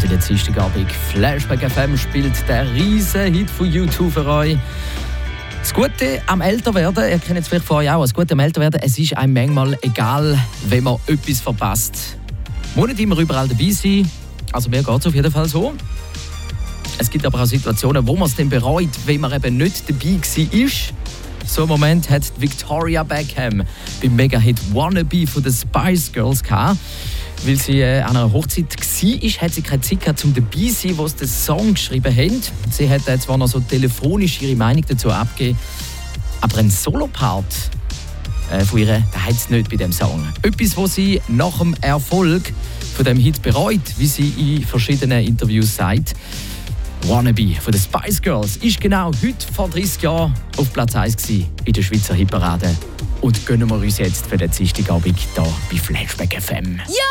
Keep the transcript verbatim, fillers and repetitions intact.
für den Dienstagabend. Flashback F M spielt der riesen Hit von U zwei für euch. Das Gute am Älterwerden, ihr kennt es vielleicht von euch auch, das Gute am Älterwerden, es ist einem manchmal egal, wenn man etwas verpasst. Man muss nicht immer überall dabei sein, also mir geht es auf jeden Fall so. Es gibt aber auch Situationen, wo man es dann bereut, wenn man eben nicht dabei war. So einen Moment hat Victoria Beckham beim Mega-Hit «Wannabe» von den Spice Girls gehabt. Weil sie äh, an einer Hochzeit war, hat sie keine Zeit gehabt, um dabei zu sein, wo sie den Song geschrieben haben. Sie hat äh, zwar noch so telefonisch ihre Meinung dazu abgegeben, aber einen Solopart äh, von ihr, den hat sie nicht bei diesem Song. Etwas, was sie nach dem Erfolg von dem Hit bereut, wie sie in verschiedenen Interviews sagt. «Wannabe» von den Spice Girls ist genau heute vor dreißig Jahren auf Platz eins in der Schweizer Hitparade. Und gönnen wir uns jetzt für den Dienstagabend hier bei Flashback F M. Ja!